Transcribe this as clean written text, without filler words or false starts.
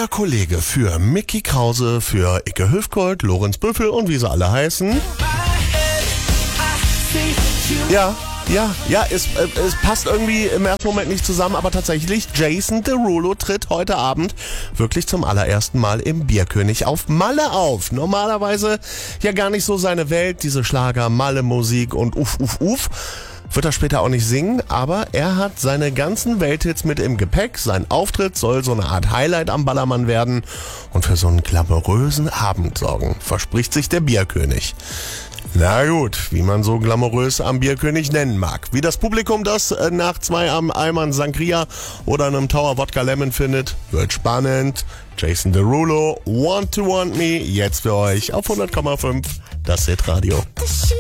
Euer Kollege für Mickey Krause, für Icke Hüftgold, Lorenz Büffel und wie sie alle heißen. Ja, es passt irgendwie im ersten Moment nicht zusammen, aber tatsächlich, Jason Derulo tritt heute Abend wirklich zum allerersten Mal im Bierkönig auf Malle auf. Normalerweise ja gar nicht so seine Welt, diese Schlager, Malle-Musik und uff. Wird er später auch nicht singen, aber er hat seine ganzen Welthits mit im Gepäck. Sein Auftritt soll so eine Art Highlight am Ballermann werden und für so einen glamourösen Abend sorgen, verspricht sich der Bierkönig. Na gut, wie man so glamourös am Bierkönig nennen mag. Wie das Publikum das nach 2 Eimern Sangria oder einem Tower Wodka Lemon findet, wird spannend. Jason Derulo, Want to Want Me, jetzt für euch auf 100,5, das Hitradio.